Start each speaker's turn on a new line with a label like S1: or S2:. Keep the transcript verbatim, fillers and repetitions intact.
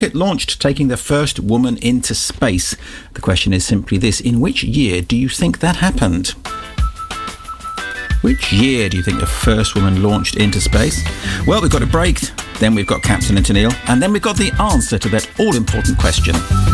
S1: It launched, taking the first woman into space. The question is simply this: in which year do you think that happened? Which year do you think the first woman launched into space? Well, we've got a break, then we've got Captain and Tennille, and then we've got the answer to that all-important question.